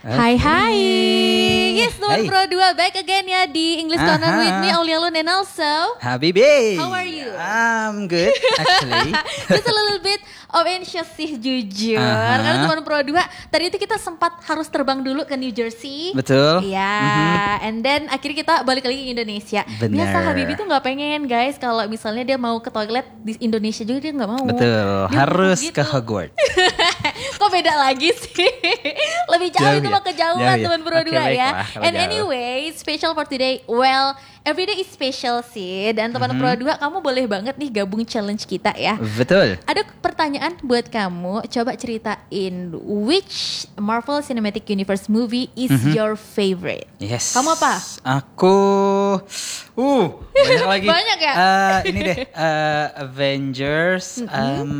Hai hai. Yes, teman Pro 2 back again ya di English Corner with me Aulia Lun and also Habibi. How are you? I'm good actually. Just a little bit of anxious sih jujur. Karena teman Pro 2 tadi itu kita sempat harus terbang dulu ke New Jersey. Betul. Iya, and then akhirnya kita balik lagi ke Indonesia. Bener. Biasa Habibi tuh gak pengen guys kalau misalnya dia mau ke toilet di Indonesia juga dia gak mau. Betul, Dia harus gitu. ke Hogwarts. Kok beda lagi sih? Lebih jauh itu ya? mah kejauhan Jauh ya? teman Pro 2 Oke, ya. baiklah, kalau And jauh. anyway, special for today. Well, every day is special sih. Dan teman Pro 2 kamu boleh banget nih gabung challenge kita ya. Betul. Ada pertanyaan buat kamu. Coba ceritain which Marvel Cinematic Universe movie is your favorite? Yes. Kamu apa? Aku banyak lagi. Banyak ya? Ini deh Avengers.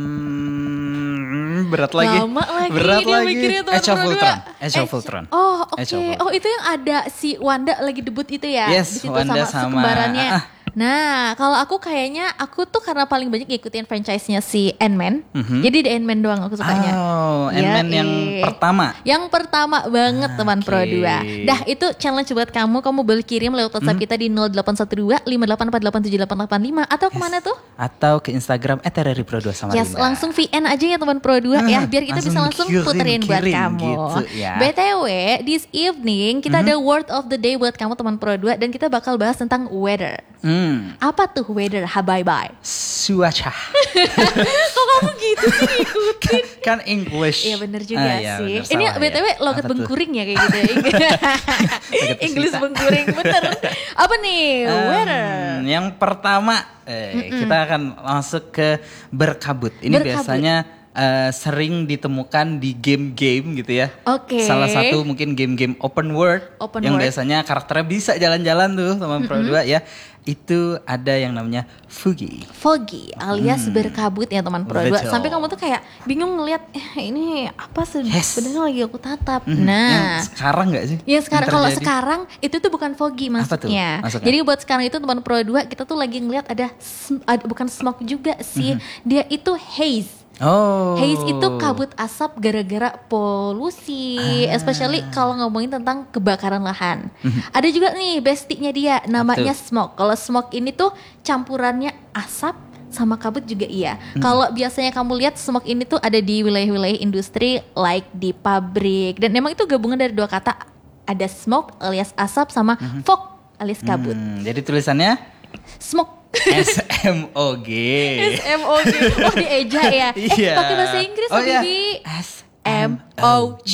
Berat lagi. Lama lagi Berat dia lagi. mikirnya teman Age of Pro 2. Ultron. Age of Ultron. Oh oke. Age of Ultron. Oh itu yang ada si Wanda lagi debut itu ya? Yes, di situ Wanda sama sama- kembarannya. Nah, kalau aku kayaknya aku tuh karena paling banyak ngikutin franchise-nya si Ant-Man. Jadi di Ant-Man doang aku sukanya. Oh, Iya, Ant-Man yang pertama. Yang pertama banget teman Pro 2. Dah itu challenge buat kamu. Kamu boleh kirim lewat WhatsApp kita di 0812 58487885 atau kemana tuh? Atau ke Instagram @rripro2 sama Yes, Rimba. langsung VN aja ya teman Pro 2 ya, biar kita bisa langsung kirim, puterin buat kamu. gitu ya. BTW, this evening kita ada word of the day buat kamu teman Pro 2 dan kita bakal bahas tentang weather. Apa tuh weather? Bye. Cuaca. Kok kamu gitu sih ngikutin? Kan English. Iya bener juga iya, sih. bener, Ini salah BTW ya. logat Apa tuh? bengkuring ya kayak gitu ya. English bengkuring bener. Apa nih? Weather. Yang pertama kita akan masuk ke berkabut. Ini Berkabut. biasanya sering ditemukan di game-game gitu ya. Oke. Salah satu mungkin game-game open world Open yang world. biasanya karakternya bisa jalan-jalan tuh teman Pro 2 ya. Itu ada yang namanya foggy. Foggy alias berkabut ya teman Pro 2. Betul. Sampai kamu tuh kayak bingung ngelihat ini apa Yes. sebenarnya lagi aku tatap. Yang Nah, sekarang nggak sih? ya sekarang yang kalau terjadi? sekarang itu tuh bukan foggy Apa tuh maksudnya. maksudnya? Jadi buat sekarang itu teman Pro 2 kita tuh lagi ngelihat ada bukan smoke juga sih. Dia itu haze. Oh. Haze itu kabut asap gara-gara polusi, especially kalau ngomongin tentang kebakaran lahan. Ada juga nih bestinya dia, namanya smoke. Kalau smoke ini tuh campurannya asap sama kabut juga iya. Kalau biasanya kamu lihat smoke ini tuh ada di wilayah-wilayah industri like di pabrik. Dan memang itu gabungan dari dua kata, ada smoke alias asap sama fog alias kabut. Jadi tulisannya Smoke. SMOG. SMOG. Oh dieja ya. Iya. Pakai bahasa Inggris Oh, iya. Habibi. SMOG.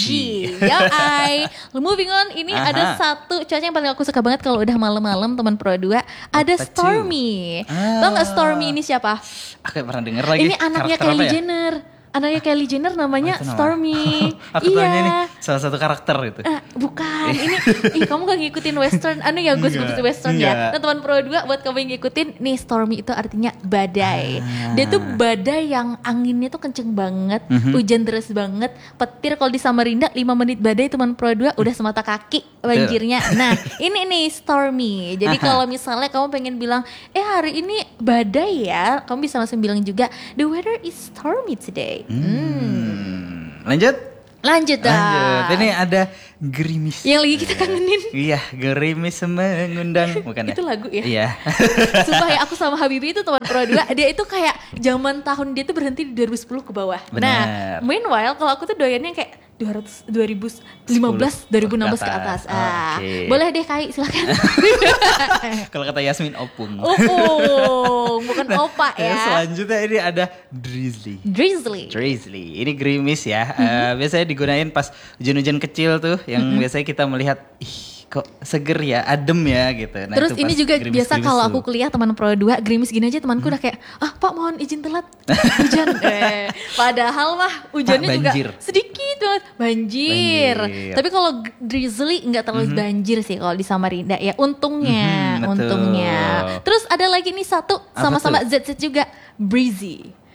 Ya, moving on. Ini ada satu cuaca yang paling aku suka banget kalau udah malam-malam teman Pro 2. Ada Apa tuh? Stormy. Tau gak Stormy ini siapa? Aku pernah denger lagi. Ini anaknya Karakter Kylie apa ya? Jenner. Anaknya Kylie Jenner namanya Itu nama. Stormy. Aku taunya nih Iya. salah satu karakter itu. Bukan, ini kamu gak ngikutin western, ya gue sebutin western ya. Nah teman Pro 2 buat kamu yang ngikutin, nih Stormy itu artinya badai. Dia tuh badai yang anginnya tuh kenceng banget, hujan deras banget, petir kalau di Samarinda 5 menit badai teman Pro 2 udah semata kaki banjirnya. Nah ini nih Stormy, jadi kalau misalnya kamu pengen bilang, hari ini badai ya, kamu bisa langsung bilang juga, the weather is stormy today. Lanjut dah. Ini ada gerimis. Yang lagi kita kangenin. Iya, gerimis mengundang. Bukan ya? Itu lagu ya? Iya. Sumpah ya, aku sama Habibi itu teman Pro 2. Dia itu kayak zaman tahun dia tuh berhenti di 2010 ke bawah. Bener. Nah, meanwhile kalau aku tuh doyannya kayak 2015 2016 ke atas. Oke. Boleh deh Kai, silakan. Kalau kata Yasmin opung. Bukan opa ya. Selanjutnya ini ada drizzly. Drizzly. Ini gerimis ya. Biasanya digunain pas hujan-hujan kecil tuh, yang biasanya kita melihat, kok seger ya, adem ya gitu. Nah, Terus itu ini pas juga gerimis-gerimis biasa kalau tuh. aku kuliah teman Pro 2 gerimis gini aja temanku udah kayak Pak mohon izin telat hujan. Padahal mah hujannya juga banjir. sedikit banget banjir. Banjir. Tapi kalau drizzly nggak terlalu banjir sih kalau di Samarinda ya untungnya. Betul. Terus ada lagi nih satu Apa sama-sama tuh? ZZ juga breezy.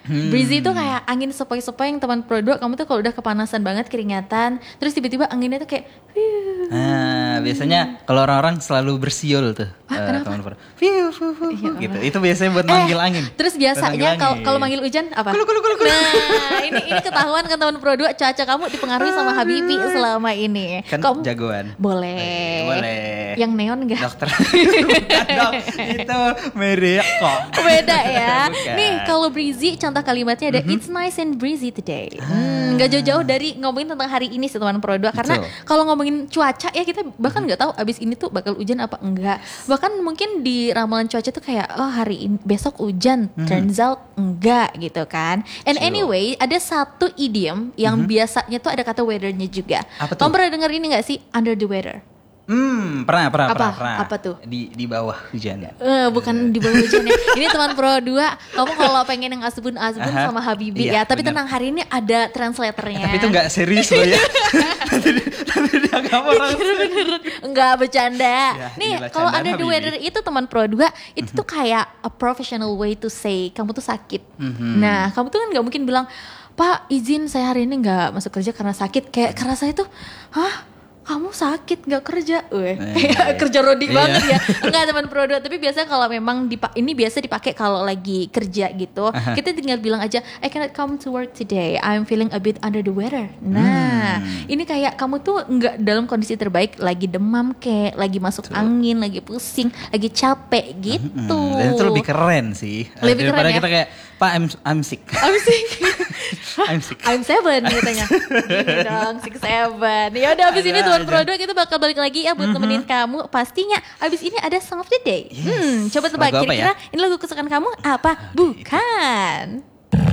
Breezy itu kayak angin sepoi-sepoi yang teman Pro 2, kamu tuh kalau udah kepanasan banget keringetan, terus tiba-tiba anginnya tuh kayak biasanya kalau orang-orang selalu bersiul tuh. Teman Pro. Gitu. Itu biasanya buat manggil angin. Terus biasanya kalau manggil hujan apa? Nah, ini ketahuan kan teman Pro 2 cuaca kamu dipengaruhi sama Habibie selama ini. Kan kamu jagoan. Boleh. Yang neon enggak? Dokter. Bukan dong. Itu merek kok. Beda ya. Bukan. Nih kalau Breezy contoh kalimatnya ada it's nice and breezy today. Gak jauh-jauh dari ngomongin tentang hari ini sih teman Pro 2. Karena kalau ngomongin cuaca ya kita bahkan nggak tahu abis ini tuh bakal hujan apa enggak. Bahkan mungkin di ramalan cuaca tuh kayak hari ini besok hujan, turns out enggak gitu kan. And anyway ada satu idiom yang biasanya tuh ada kata weathernya juga. Kamu pernah denger ini nggak sih, under the weather? Pernah. Apa tuh? Di bawah hujan. Bukan di bawah hujan ya. Ini teman Pro 2, kamu kalau pengen yang asbun-asbun sama Habibie ya. Tapi tenang, hari ini ada translatornya. Tapi itu gak serius loh ya. Nanti dia gak orang. Bener. Enggak bercanda. Ya, nih kalau ada the weather itu teman Pro 2, itu tuh kayak a professional way to say kamu tuh sakit. Nah kamu tuh kan gak mungkin bilang, Pak izin saya hari ini gak masuk kerja karena sakit. Kayak karena saya tuh, kamu sakit gak kerja? Kerja Rodi banget ya. Enggak teman Pro 2, tapi biasanya kalau memang ini biasa dipakai kalau lagi kerja gitu. Kita tinggal bilang aja, I cannot come to work today, I'm feeling a bit under the weather. Nah ini kayak kamu tuh nggak dalam kondisi terbaik, lagi demam kayak lagi masuk angin, lagi pusing, lagi capek gitu. Dan itu lebih keren sih. Lebih daripada keren ya? kita kayak, Pak I'm sick. I'm sick. I'm sick. I'm 7 katanya. Gini dong 6-7. Ya udah abis ini Tuan Pro 2 kita bakal balik lagi ya buat nemenin kamu. Pastinya abis ini ada Song of the Day. Coba tebak kira-kira ini lagu kesukaan kamu apa? Bukan.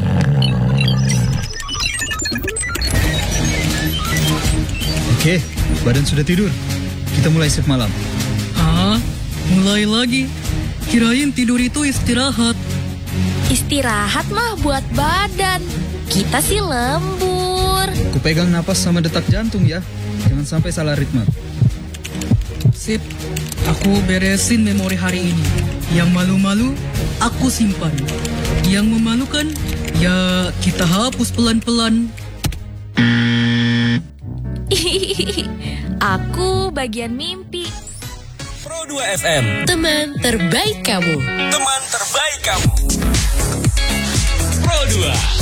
Oke, badan sudah tidur. Kita mulai shift malam. Mulai lagi. Kirain tidur itu istirahat. Istirahat mah buat badan. Kita sih lembur. Kupegang napas sama detak jantung ya. Jangan sampai salah ritme. Sip, aku beresin memori hari ini. Yang malu-malu, aku simpan. Yang memalukan, ya kita hapus pelan-pelan. Aku bagian mimpi. Pro 2 FM. Teman terbaik kamu. Teman terbaik kamu. Pro 2.